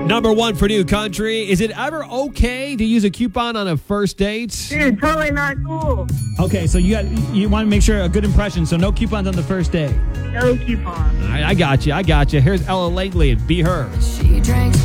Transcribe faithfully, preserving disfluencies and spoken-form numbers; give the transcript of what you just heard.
Number one for New Country. Is it ever okay to use a coupon on a first date? Dude, totally not cool. Okay, so you got you want to make sure a good impression, so no coupons on the first day. No coupons. All right, I got you. I got you. Here's Ella Langley and Be Her. She drinks